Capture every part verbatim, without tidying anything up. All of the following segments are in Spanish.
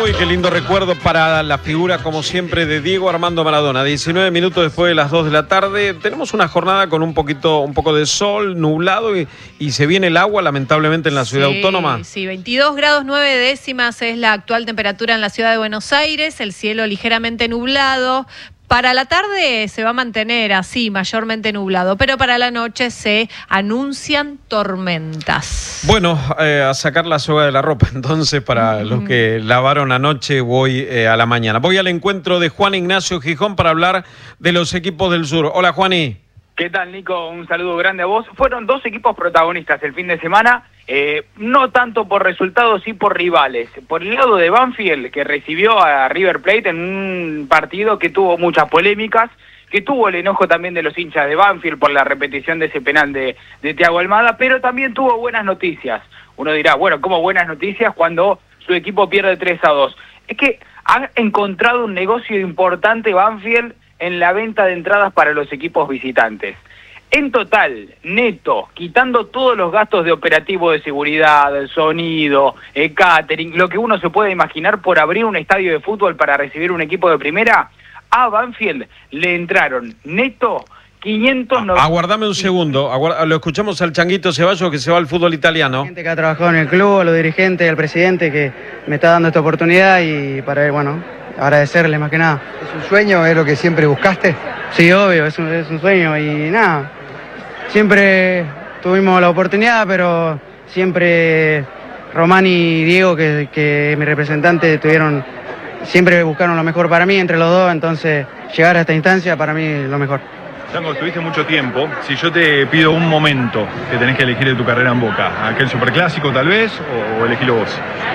Uy, qué lindo recuerdo para la figura, como siempre, de Diego Armando Maradona. diecinueve minutos después de las dos de la tarde. Tenemos una jornada con un poquito, un poco de sol, nublado, y, y se viene el agua, lamentablemente, en la ciudad sí, autónoma. Sí, veintidós grados nueve décimas es la actual temperatura en la ciudad de Buenos Aires. El cielo ligeramente nublado. Para la tarde se va a mantener así, mayormente nublado, pero para la noche se anuncian tormentas. Bueno, eh, a sacar la soga de la ropa, entonces, para mm. los que lavaron anoche, voy eh, a la mañana. Voy al encuentro de Juan Ignacio Gijón para hablar de los equipos del sur. Hola, Juani. ¿Qué tal, Nico? Un saludo grande a vos. Fueron dos equipos protagonistas el fin de semana, eh, no tanto por resultados, sí por rivales. Por el lado de Banfield, que recibió a River Plate en un partido que tuvo muchas polémicas, que tuvo el enojo también de los hinchas de Banfield por la repetición de ese penal de, de Thiago Almada, pero también tuvo buenas noticias. Uno dirá, bueno, ¿cómo buenas noticias cuando su equipo pierde tres a dos? Es que ha encontrado un negocio importante Banfield en la venta de entradas para los equipos visitantes. En total, neto, quitando todos los gastos de operativo de seguridad, el sonido, el catering, lo que uno se puede imaginar por abrir un estadio de fútbol para recibir un equipo de primera, a Banfield le entraron neto quinientos noventa. Aguardame un segundo, aguarda, lo escuchamos al Changuito Ceballos, que se va al fútbol italiano. La gente que ha trabajado en el club, a los dirigentes, al presidente que me está dando esta oportunidad, y para él, bueno, agradecerle más que nada. ¿Es un sueño? ¿Es lo que siempre buscaste? Sí, obvio, es un, es un sueño y nada. Siempre tuvimos la oportunidad, pero siempre Román y Diego, que, que mi representante, tuvieron, siempre buscaron lo mejor para mí entre los dos, entonces llegar a esta instancia para mí es lo mejor. Chango, estuviste mucho tiempo. Si yo te pido un momento que tenés que elegir de tu carrera en Boca, ¿aquel superclásico tal vez o, o elegilo vos?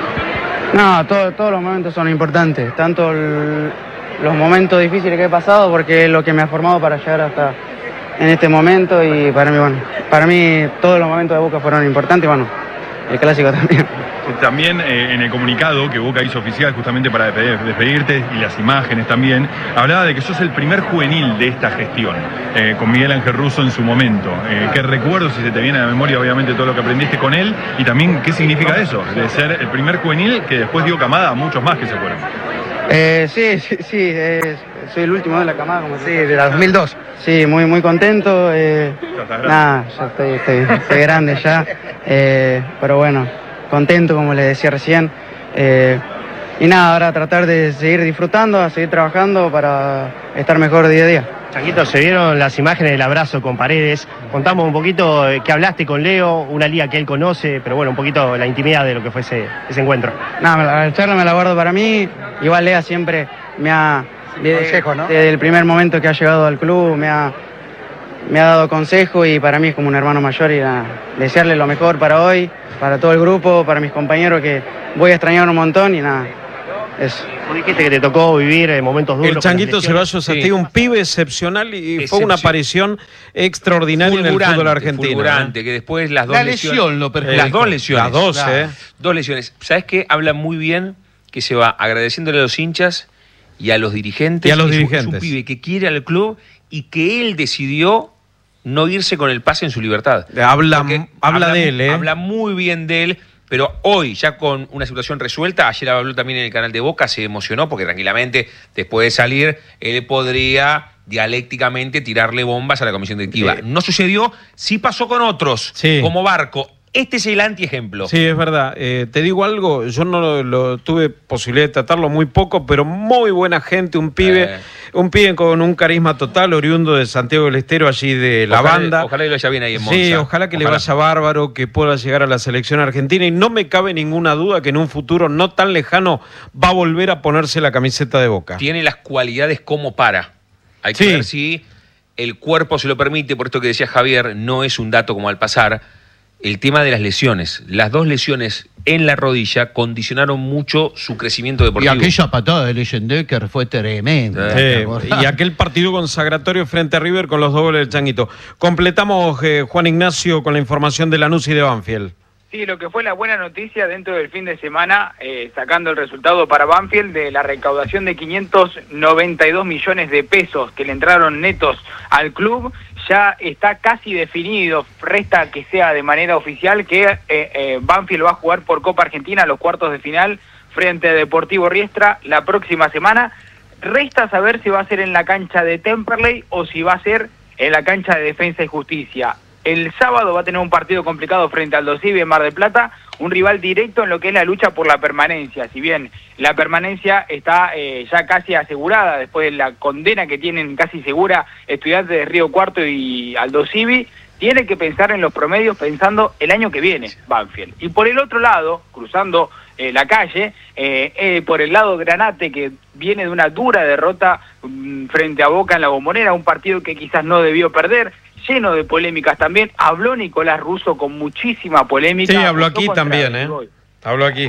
No, todo, todos los momentos son importantes, tanto el, los momentos difíciles que he pasado, porque es lo que me ha formado para llegar hasta en este momento, y para mí, bueno, para mí todos los momentos de Boca fueron importantes, bueno, el clásico también. También eh, en el comunicado que Boca hizo oficial justamente para despedir, despedirte, y las imágenes también, hablaba de que sos el primer juvenil de esta gestión, eh, con Miguel Ángel Russo en su momento. Eh, ¿Qué recuerdos, si se te viene a la memoria, obviamente, todo lo que aprendiste con él? Y también, ¿qué significa eso, de ser el primer juvenil que después dio camada a muchos más que se fueron? Eh, sí, sí, sí, eh, soy el último de la camada, como sí, de la dos mil dos. Sí, muy muy contento. Eh, ya nada, ya estoy, estoy, estoy grande ya, eh, pero bueno, contento, como les decía recién. Eh, y nada, ahora tratar de seguir disfrutando, a seguir trabajando para estar mejor día a día. Changuito, se vieron las imágenes del abrazo con Paredes. Contamos un poquito que hablaste con Leo, una liga que él conoce, pero bueno, un poquito la intimidad de lo que fue ese, ese encuentro. Nada, la charla me la guardo para mí. Igual Lea siempre me ha, desde, consejo, ¿no? desde el primer momento que ha llegado al club, me ha, me ha dado consejo, y para mí es como un hermano mayor, y nada, desearle lo mejor para hoy, para todo el grupo, para mis compañeros, que voy a extrañar un montón, y nada. Eso. Tú dijiste que te tocó vivir en momentos duros. El Changuito Ceballos, sí. Un pibe excepcional, y Excepción. fue una aparición extraordinaria en el fútbol argentino. Fulgurante, ¿eh? Que después las dos la lesiones. Lesión lo perjudicó. Las dos lesiones. Las dos, claro. ¿eh? Dos lesiones. ¿Sabes qué? Habla muy bien que se va agradeciéndole a los hinchas y a los dirigentes. Y a los es dirigentes. Un, es un pibe que quiere al club y que él decidió no irse con el pase en su libertad. Habla, habla, habla de él, ¿eh? Habla muy bien de él. Pero hoy, ya con una situación resuelta, ayer habló también en el canal de Boca, se emocionó porque tranquilamente, después de salir, él podría dialécticamente tirarle bombas a la comisión directiva. Sí. No sucedió, sí pasó con otros, sí. como Barco. Este es el antiejemplo. Sí, es verdad. Eh, te digo algo, yo no lo, lo tuve posibilidad de tratarlo muy poco, pero muy buena gente, un pibe, eh. un pibe con un carisma total, oriundo de Santiago del Estero, allí de la ojalá, banda. Ojalá que le vaya bien ahí en Monza. Sí, ojalá que ojalá. le vaya bárbaro, que pueda llegar a la selección argentina, y no me cabe ninguna duda que en un futuro no tan lejano va a volver a ponerse la camiseta de Boca. Tiene las cualidades como para. Hay que sí. ver si el cuerpo se lo permite, por esto que decía Javier, no es un dato como al pasar. El tema de las lesiones. Las dos lesiones en la rodilla condicionaron mucho su crecimiento deportivo. Y aquella patada de Leyendecker fue tremenda. Sí, y aquel partido consagratorio frente a River con los dos goles del Changuito. Completamos, eh, Juan Ignacio, con la información de Lanús y de Banfield. Sí, lo que fue la buena noticia dentro del fin de semana, eh, sacando el resultado para Banfield de la recaudación de quinientos noventa y dos millones de pesos que le entraron netos al club, ya está casi definido. Resta que sea de manera oficial que eh, eh, Banfield va a jugar por Copa Argentina los cuartos de final frente a Deportivo Riestra la próxima semana. Resta saber si va a ser en la cancha de Temperley o si va a ser en la cancha de Defensa y Justicia. El sábado va a tener un partido complicado frente al Aldosivi en Mar del Plata, un rival directo en lo que es la lucha por la permanencia. Si bien la permanencia está eh, ya casi asegurada después de la condena que tienen casi segura Estudiantes de Río Cuarto y Aldosivi, tiene que pensar en los promedios pensando el año que viene Banfield. Y por el otro lado, cruzando eh, la calle, eh, eh, por el lado Granate, que viene de una dura derrota um, frente a Boca en la Bombonera, un partido que quizás no debió perder, lleno de polémicas también. Habló Nicolás Russo con muchísima polémica. Sí, habló aquí también, ¿eh? Habló aquí.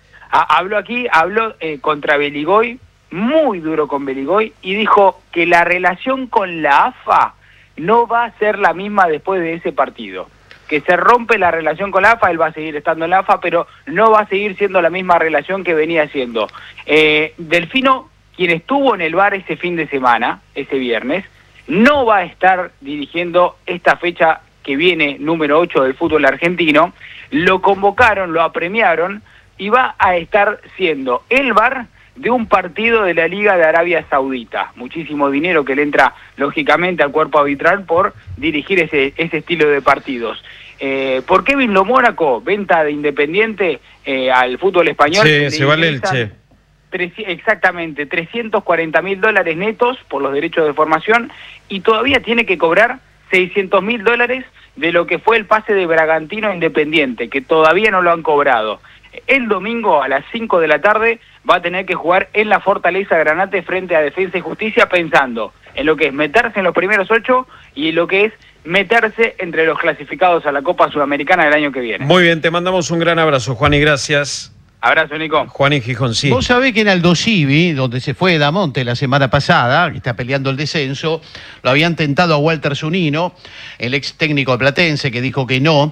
Ha, habló aquí, habló eh, contra Beligoy, muy duro con Beligoy, y dijo que la relación con la A F A no va a ser la misma después de ese partido. Que se rompe la relación con la A F A, él va a seguir estando en la A F A, pero no va a seguir siendo la misma relación que venía siendo. Eh, Delfino, quien estuvo en el bar ese fin de semana, ese viernes, no va a estar dirigiendo esta fecha que viene, número ocho del fútbol argentino. Lo convocaron, lo apremiaron y va a estar siendo el V A R de un partido de la Liga de Arabia Saudita. Muchísimo dinero que le entra, lógicamente, al cuerpo arbitral por dirigir ese, ese estilo de partidos. Eh, por Kevin Lo Mónaco, venta de Independiente eh, al fútbol español. Sí, se vale el Che. Exactamente, trescientos cuarenta mil dólares netos por los derechos de formación y todavía tiene que cobrar seiscientos mil dólares de lo que fue el pase de Bragantino a Independiente, que todavía no lo han cobrado. El domingo a las cinco de la tarde va a tener que jugar en la Fortaleza Granate frente a Defensa y Justicia, pensando en lo que es meterse en los primeros ocho y en lo que es meterse entre los clasificados a la Copa Sudamericana del año que viene. Muy bien, te mandamos un gran abrazo, Juan, y gracias. Abrazo, Nico. Juan y Gijón, sí. Vos sabés que en Aldosivi, donde se fue Damonte la semana pasada, que está peleando el descenso, lo habían tentado a Walter Zunino, el ex técnico platense, que dijo que no.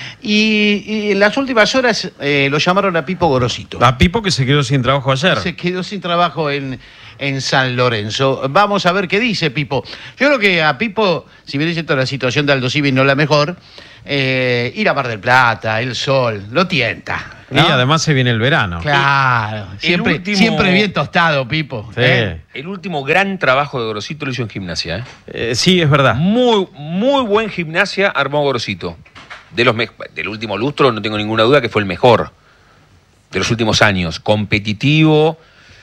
Y, y en las últimas horas eh, lo llamaron a Pipo Gorosito. A Pipo, que se quedó sin trabajo ayer. Se quedó sin trabajo en, en San Lorenzo. Vamos a ver qué dice Pipo. Yo creo que a Pipo, si bien es cierto la situación de Aldosivi no es la mejor, eh, ir a Mar del Plata, el sol, lo tienta, ¿no? Y además se viene el verano. Claro, siempre, último... siempre bien tostado, Pipo. Sí. ¿eh? El último gran trabajo de Gorosito lo hizo en Gimnasia. ¿eh? Eh, sí, es verdad. Muy, muy buen Gimnasia armó Gorosito. De los me... Del último lustro no tengo ninguna duda que fue el mejor de los últimos años. Competitivo,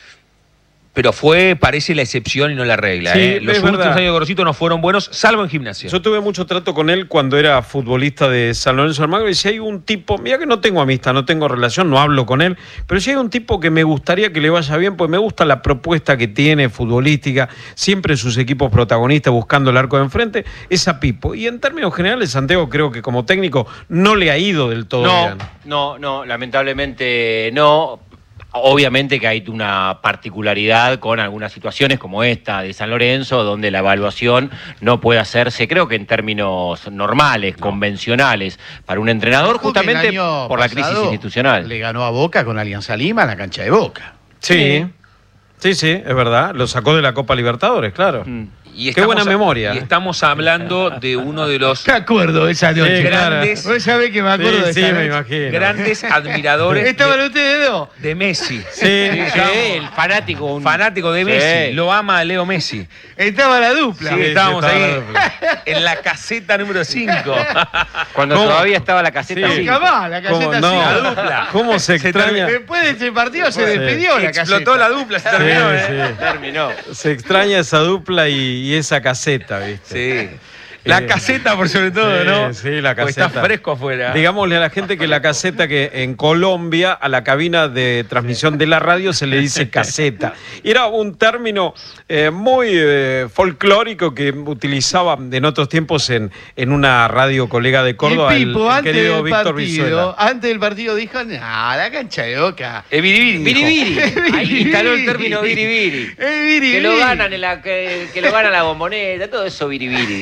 pero fue, parece, la excepción y no la regla. Sí, ¿eh? Los es últimos verdad. años de Gorosito no fueron buenos, salvo en Gimnasia. Yo tuve mucho trato con él cuando era futbolista de San Lorenzo de Almagro, y si hay un tipo, mira que no tengo amistad, no tengo relación, no hablo con él, pero si hay un tipo que me gustaría que le vaya bien, pues me gusta la propuesta que tiene futbolística, siempre sus equipos protagonistas buscando el arco de enfrente, es a Pipo. Y en términos generales, Santiago creo que como técnico no le ha ido del todo No, bien. no, no, lamentablemente no. Obviamente que hay una particularidad con algunas situaciones como esta de San Lorenzo, donde la evaluación no puede hacerse, creo que en términos normales, no. convencionales, para un entrenador, Ojo, justamente por la crisis institucional. Le ganó a Boca con Alianza Lima en la cancha de Boca. Sí, sí, sí, es verdad. Lo sacó de la Copa Libertadores, claro. Mm. Y Qué estamos, buena memoria. Y estamos hablando de uno de los Me acuerdo de esa noche. Sí, claro. grandes, Vos sabés que me acuerdo Sí, de sí, esa me noche. imagino. grandes admiradores ¿Estaban de, ustedes dos? de Messi. Sí, Sí, el fanático. Un... Fanático de Sí. Messi. Lo ama a Leo Messi. Estaba la dupla. Sí, Sí, estábamos sí, ahí estaba en la caseta número cinco. Cuando ¿Cómo? todavía estaba la caseta Sí. cinco. Nunca más, la ¿Cómo caseta no? cinco. La dupla. ¿Cómo se Se extraña? Después de ese partido se Sí. despidió la caseta. Explotó la dupla, se terminó, Sí, ¿eh? sí. Terminó. Se extraña esa dupla y, y esa caseta, ¿viste? Sí. La Eh, caseta, por sobre todo, sí, ¿no? sí, la Porque caseta. está fresco afuera. Digámosle a la gente que la caseta, que en Colombia a la cabina de transmisión de la radio se le dice caseta. Y era un término eh, muy eh, folclórico que utilizaba en otros tiempos en, en una radio colega de Córdoba, y el, Pipo, el antes querido del Víctor partido, Brizuela. antes del partido dijo, no, la cancha de Boca. El biribiri. dijo. Biribiri. Ahí instaló el término biribiri. El biribiri. Que lo ganan en la, que, que lo gana la Bombonera, todo eso biribiri, dijo Pipo.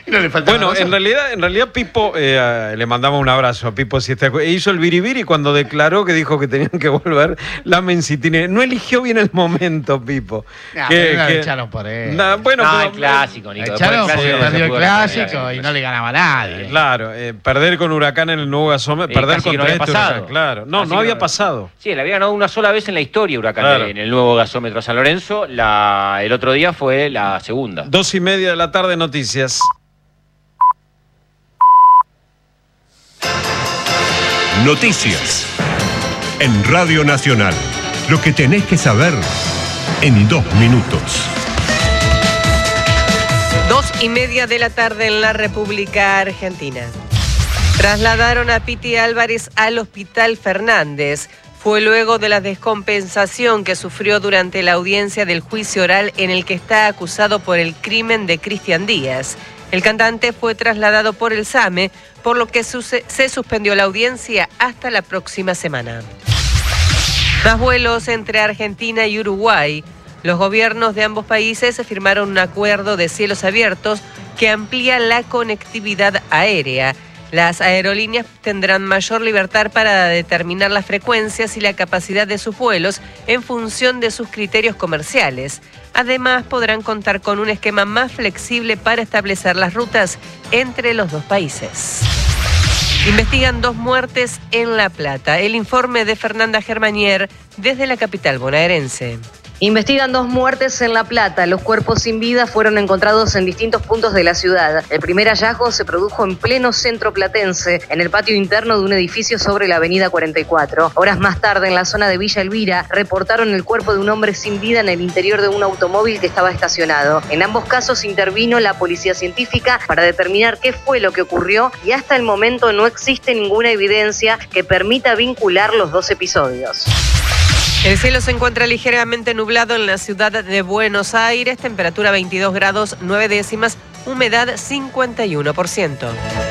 No le faltaba Bueno, razón. en realidad, en realidad Pipo, eh, le mandamos un abrazo a Pipo si está, hizo el biribiri cuando declaró que dijo que tenían que volver la Mencitini. No eligió bien el momento, Pipo. Nah, Que- pero no que- le echaron por él. Nah, bueno, No, pero- el clásico, Nico. Le Después echaron del porque clásico no se perdió el pudo clásico recuperar. y no le ganaba a nadie. Claro, eh, perder con Huracán en el nuevo gasómetro, Eh, perder casi que contra no había este pasado. Huracán, claro. No, Casi no que había no- pasado. Sí, le había ganado una sola vez en la historia Huracán Claro. en el nuevo gasómetro a San Lorenzo. La, el otro día fue la segunda. Dos y media de la tarde, noticias. Noticias. En Radio Nacional. Lo que tenés que saber en dos minutos. Dos y media de la tarde en la República Argentina. Trasladaron a Piti Álvarez al Hospital Fernández. Fue luego de la descompensación que sufrió durante la audiencia del juicio oral en el que está acusado por el crimen de Cristian Díaz. El cantante fue trasladado por el SAME, por lo que se suspendió la audiencia hasta la próxima semana. Más vuelos entre Argentina y Uruguay. Los gobiernos de ambos países firmaron un acuerdo de cielos abiertos que amplía la conectividad aérea. Las aerolíneas tendrán mayor libertad para determinar las frecuencias y la capacidad de sus vuelos en función de sus criterios comerciales. Además, podrán contar con un esquema más flexible para establecer las rutas entre los dos países. Investigan dos muertes en La Plata. El informe de Fernanda Germanier desde la capital bonaerense. Investigan dos muertes en La Plata. Los cuerpos sin vida fueron encontrados en distintos puntos de la ciudad. El primer hallazgo se produjo en pleno centro platense, en el patio interno de un edificio sobre la avenida cuarenta y cuatro. Horas más tarde, en la zona de Villa Elvira, reportaron el cuerpo de un hombre sin vida en el interior de un automóvil que estaba estacionado. En ambos casos intervino la policía científica para determinar qué fue lo que ocurrió y hasta el momento no existe ninguna evidencia que permita vincular los dos episodios. El cielo se encuentra ligeramente nublado en la ciudad de Buenos Aires, temperatura veintidós grados nueve décimas, humedad cincuenta y uno por ciento.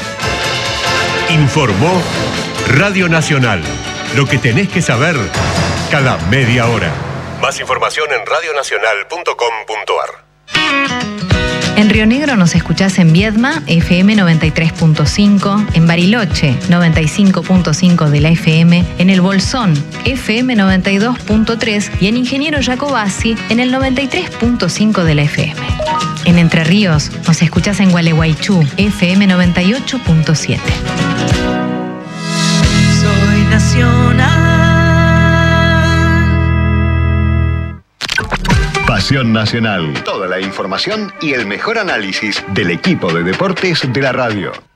Informó Radio Nacional. Lo que tenés que saber cada media hora. Más información en radionacional punto com punto ar. En Río Negro nos escuchás en Viedma, F M noventa y tres punto cinco, en Bariloche, noventa y cinco punto cinco de la F M, en El Bolsón, F M noventa y dos punto tres y en Ingeniero Jacobasi, en el noventa y tres punto cinco de la F M. En Entre Ríos nos escuchás en Gualeguaychú, F M noventa y ocho punto siete. Soy nacional. Pasión Nacional. Toda la información y el mejor análisis del equipo de deportes de la radio.